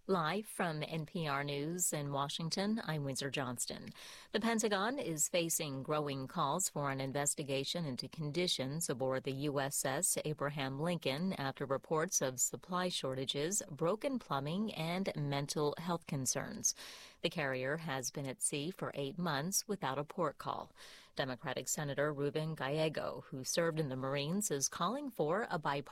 Live from NPR News in Washington, I'm Windsor Johnston. The Pentagon is facing growing calls for an investigation into conditions aboard the USS Abraham Lincoln after reports of supply shortages, broken plumbing, and mental health concerns. The carrier has been at sea for 8 months without a port call. Democratic Senator Ruben Gallego, who served in the Marines, is calling for a bipartisan